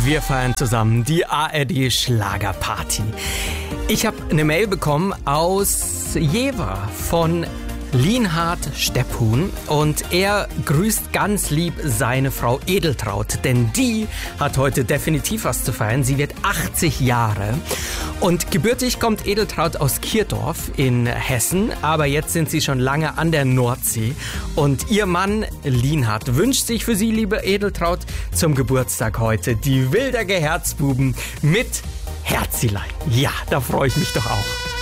Wir feiern zusammen die ARD Schlagerparty. Ich habe eine Mail bekommen aus Jever von Lienhard Stepphuhn und er grüßt ganz lieb seine Frau Edeltraut, denn die hat heute definitiv was zu feiern. Sie wird 80 Jahre und gebürtig kommt Edeltraut aus Kirdorf in Hessen, aber jetzt sind sie schon lange an der Nordsee und ihr Mann Lienhard wünscht sich für sie, liebe Edeltraut, zum Geburtstag heute die Wilderge Herzbuben mit Herzilein. Ja, da freue ich mich doch auch.